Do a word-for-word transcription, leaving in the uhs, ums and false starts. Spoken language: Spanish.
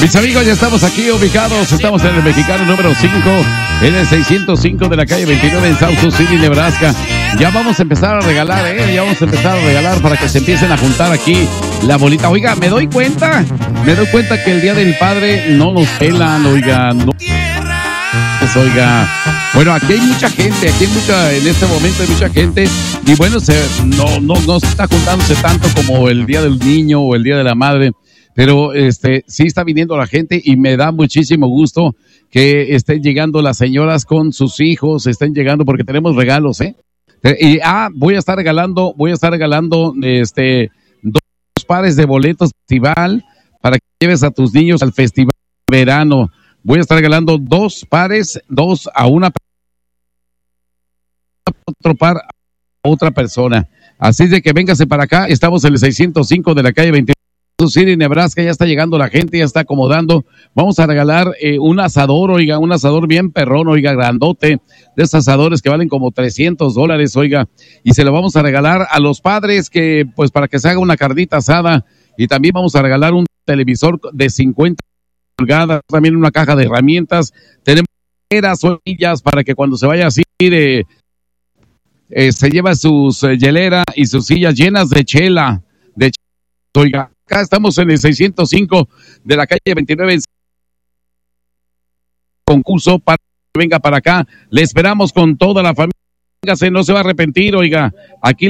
Mis amigos, ya estamos aquí ubicados, estamos en el Mexicano número cinco, en el seiscientos cinco de la calle veintinueve en South Sioux City, Nebraska. Ya vamos a empezar a regalar, ¿eh? Ya vamos a empezar a regalar para que se empiecen a juntar aquí la bolita. Oiga, me doy cuenta, me doy cuenta que el Día del Padre no nos pelan, oiga, no. Pues, oiga, bueno, aquí hay mucha gente, aquí hay mucha, en este momento hay mucha gente, y bueno, se, no, no, no se está juntándose tanto como el Día del Niño o el Día de la Madre. Pero este sí está viniendo la gente y me da muchísimo gusto que estén llegando las señoras con sus hijos, estén llegando porque tenemos regalos, ¿eh? Y ah, voy a estar regalando, voy a estar regalando este dos pares de boletos festival para que lleves a tus niños al festival de verano. Voy a estar regalando dos pares, dos a una otro par a otra persona. Así de que véngase para acá, estamos en el seiscientos cinco de la calle veintinueve. City, Nebraska, ya está llegando la gente, ya está acomodando. Vamos a regalar eh, un asador, oiga, un asador bien perrón, oiga, grandote, de esos asadores que valen como trescientos dólares, oiga, y se lo vamos a regalar a los padres que, pues, para que se haga una carnita asada, y también vamos a regalar un televisor de cincuenta pulgadas, también una caja de herramientas, tenemos olillas para que cuando se vaya así, eh, eh, se lleva sus eh, hielera y sus sillas llenas de chela, de chela, oiga. Acá estamos en el seiscientos cinco de la calle veintinueve. Concurso para que venga para acá. Le esperamos con toda la familia. No se va a arrepentir, oiga. Aquí